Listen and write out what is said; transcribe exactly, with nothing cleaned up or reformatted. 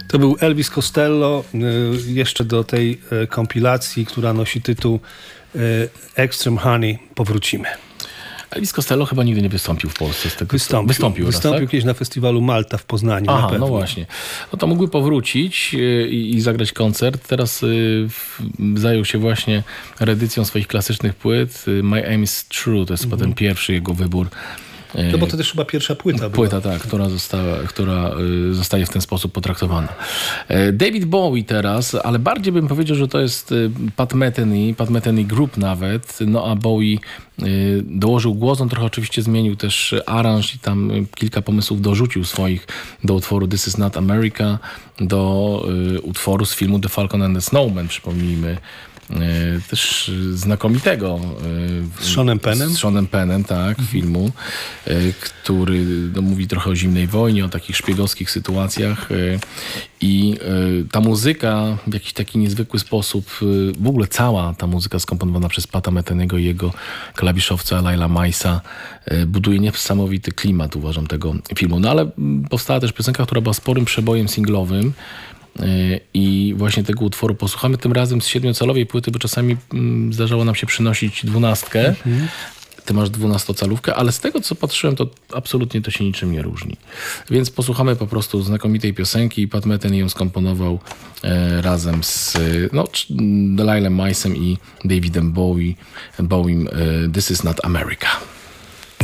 To był Elvis Costello. Jeszcze do tej kompilacji, która nosi tytuł Extreme Honey, powrócimy. Elvis Costello chyba nigdy nie wystąpił w Polsce. Z tego wystąpił. Wystąpił, wystąpił raz, tak? kiedyś na festiwalu Malta w Poznaniu. Aha, na pewno. no właśnie. No to mógłby powrócić i, i zagrać koncert. Teraz y, w, zajął się właśnie reedycją swoich klasycznych płyt. My Aim is True, to jest chyba mm-hmm. ten pierwszy jego wybór. No bo to też chyba pierwsza płyta Płyta, była. tak, która, została, która y, zostaje w ten sposób potraktowana. E, David Bowie teraz, ale bardziej bym powiedział, że to jest y, Pat Metheny, Pat Metheny Group nawet, no a Bowie y, dołożył głos, on trochę oczywiście zmienił też aranż i tam y, kilka pomysłów dorzucił swoich do utworu This Is Not America, do y, utworu z filmu The Falcon and the Snowman, przypomnijmy. Też znakomitego. Z Seanem Pennem? Z Seanem Pennem, tak, mhm. filmu, który no, mówi trochę o zimnej wojnie, o takich szpiegowskich sytuacjach i ta muzyka w jakiś taki niezwykły sposób, w ogóle cała ta muzyka skomponowana przez Pata Metheny'ego i jego klawiszowca Laila Majsa buduje niesamowity klimat, uważam, tego filmu. No ale powstała też piosenka, która była sporym przebojem singlowym, i właśnie tego utworu posłuchamy tym razem z siedmiocalowej płyty, bo czasami mm, zdarzało nam się przynosić dwunastkę. Mhm. Ty masz dwunastocalówkę, ale z tego, co patrzyłem, to absolutnie to się niczym nie różni. Więc posłuchamy po prostu znakomitej piosenki. Pat Metheny ją skomponował e, razem z no, Lailem Majsem i Davidem Bowie, Bowiem e, This Is Not America.